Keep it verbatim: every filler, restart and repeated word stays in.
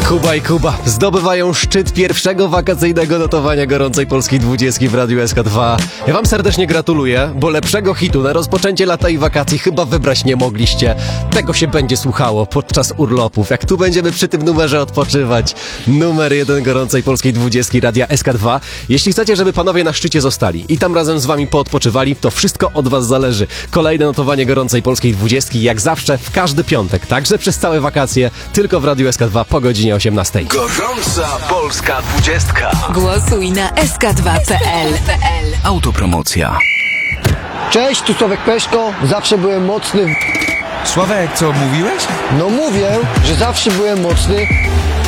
Kuba i Kuba zdobywają szczyt pierwszego wakacyjnego notowania gorącej polskiej dwudziestki w Radiu S K dwa. Ja wam serdecznie gratuluję, bo lepszego hitu na rozpoczęcie lata i wakacji chyba wybrać nie mogliście. Tego się będzie słuchało podczas urlopów, jak tu będziemy przy tym numerze odpoczywać. Numer jeden gorącej polskiej dwudziestki Radia S K dwa. Jeśli chcecie, żeby panowie na szczycie zostali i tam razem z wami poodpoczywali, to wszystko od was zależy. Kolejne notowanie gorącej polskiej dwudziestki, jak zawsze, w każdy piątek, także przez całe wakacje, tylko w Radiu S K dwa po godzinie osiemnastej. Gorąca polska dwudziestka. Głosuj na S K dwa kropka P L. Autopromocja. Cześć, tu Sławek Peszko. Zawsze byłem mocny. Sławek, co mówiłeś? No mówię, że zawsze byłem mocny.